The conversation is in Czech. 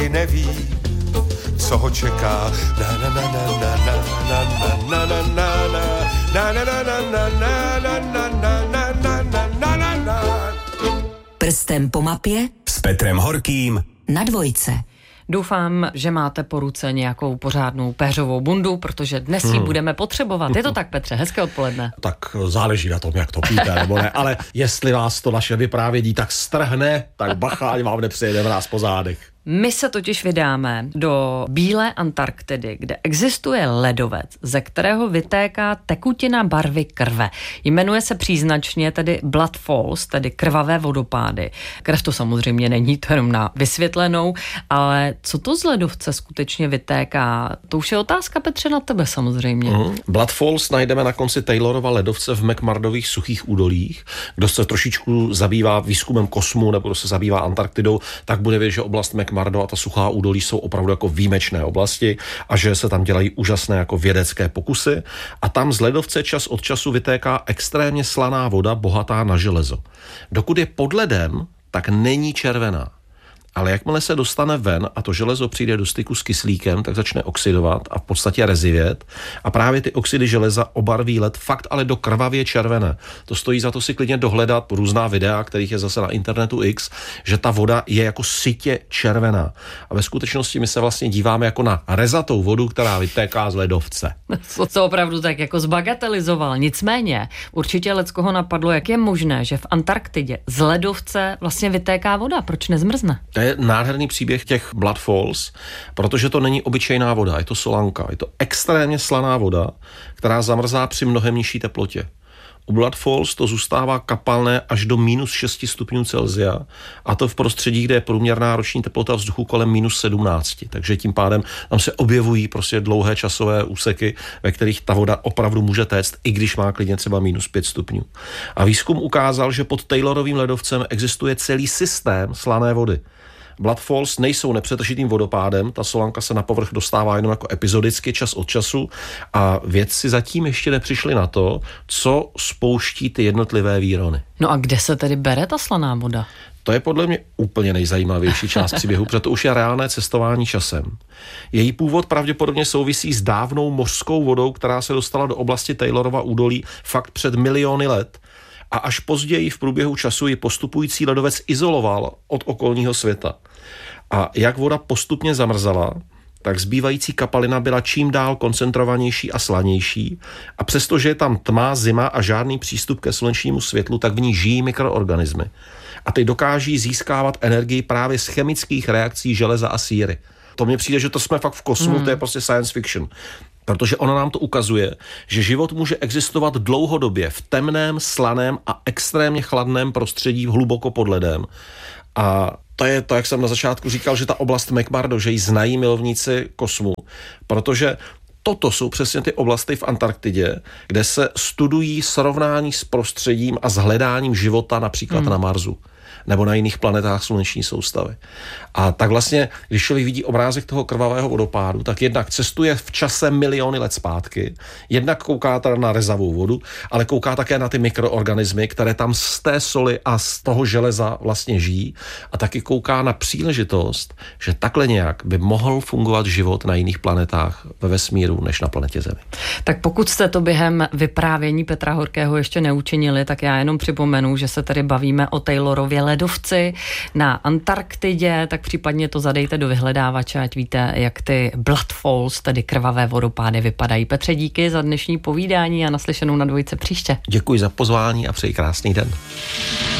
neví, co ho čeká. Prstem po mapě s Petrem Horkým na Dvojce. Doufám, že máte po ruce nějakou pořádnou péřovou bundu, protože dnes ji budeme potřebovat. Je to tak, Petře? Hezké odpoledne. Tak záleží na tom, jak to píte, nebo ne, ale jestli vás to naše vyprávění tak strhne, tak bacha, ať vám nepřejede mráz po zádech. My se totiž vydáme do bílé Antarktidy, kde existuje ledovec, ze kterého vytéká tekutina barvy krve. Jmenuje se příznačně tedy Blood Falls, tedy krvavé vodopády. Krev to samozřejmě není, to jenom na vysvětlenou, ale co to z ledovce skutečně vytéká? To už je otázka, Petře, na tebe samozřejmě. Blood Falls najdeme na konci Taylorova ledovce v McMurdových suchých údolích. Kdo se trošičku zabývá výzkumem kosmu nebo kdo se zabývá Antarktidou, tak bude vědět, že oblast McMurdo a ta suchá údolí jsou opravdu jako výjimečné oblasti a že se tam dělají úžasné jako vědecké pokusy a tam z ledovce čas od času vytéká extrémně slaná voda bohatá na železo. Dokud je pod ledem, tak není červená. Ale jakmile se dostane ven a to železo přijde do styku s kyslíkem, tak začne oxidovat a v podstatě rezivět. A právě ty oxidy železa obarví led fakt ale do krvavě červené. To stojí za to si klidně dohledat různá videa, kterých je zase na internetu X, že ta voda je jako sytě červená. A ve skutečnosti my se vlastně díváme jako na rezatou vodu, která vytéká z ledovce. Co opravdu tak jako zbagatelizoval. Nicméně určitě leckoho napadlo, jak je možné, že v Antarktidě z ledovce vlastně vytéká voda. Proč nezmrzne? To je nádherný příběh těch Blood Falls, protože to není obyčejná voda, je to solanka. Je to extrémně slaná voda, která zamrzá při mnohem nižší teplotě. U Blood Falls to zůstává kapalné až do minus 6 stupňů Celsia a to v prostředí, kde je průměrná roční teplota vzduchu kolem minus 17. Takže tím pádem tam se objevují prostě dlouhé časové úseky, ve kterých ta voda opravdu může téct, i když má klidně třeba minus 5 stupňů. A výzkum ukázal, že pod Taylorovým ledovcem existuje celý systém slané vody. Blood Falls nejsou nepřetržitým vodopádem, ta solanka se na povrch dostává jenom jako epizodicky čas od času a vědci zatím ještě nepřišli na to, co spouští ty jednotlivé výrony. No a kde se tedy bere ta slaná voda? To je podle mě úplně nejzajímavější část příběhu, protože to už je reálné cestování časem. Její původ pravděpodobně souvisí s dávnou mořskou vodou, která se dostala do oblasti Taylorova údolí fakt před miliony let. A až později v průběhu času ji postupující ledovec izoloval od okolního světa. A jak voda postupně zamrzala, tak zbývající kapalina byla čím dál koncentrovanější a slanější a přestože je tam tma, zima a žádný přístup ke slunečnímu světlu, tak v ní žijí mikroorganismy. A ty dokáží získávat energii právě z chemických reakcí železa a síry. To mně přijde, že to jsme fakt v kosmu, to je prostě science fiction. Protože ona nám to ukazuje, že život může existovat dlouhodobě v temném, slaném a extrémně chladném prostředí hluboko pod ledem. A to je to, jak jsem na začátku říkal, že ta oblast McMurdo, že ji znají milovníci kosmu, protože toto jsou přesně ty oblasti v Antarktidě, kde se studují srovnání s prostředím a s hledáním života například na Marsu nebo na jiných planetách sluneční soustavy. A tak vlastně, když člověk vidí obrázek toho krvavého vodopádu, tak jednak cestuje v čase miliony let zpátky, jednak kouká teda na rezavou vodu, ale kouká také na ty mikroorganismy, které tam z té soli a z toho železa vlastně žijí a taky kouká na příležitost, že takhle nějak by mohl fungovat život na jiných planetách ve vesmíru než na planetě Zemi. Tak pokud jste to během vyprávění Petra Horkého ještě neučinili, tak já jenom připomenu, že se tady bavíme o Taylorově ledovci na Antarktidě, tak případně to zadejte do vyhledávače, ať víte, jak ty Blood Falls, tedy krvavé vodopády, vypadají. Petře, díky za dnešní povídání a naslyšenou na Dvojce příště. Děkuji za pozvání a přeji krásný den.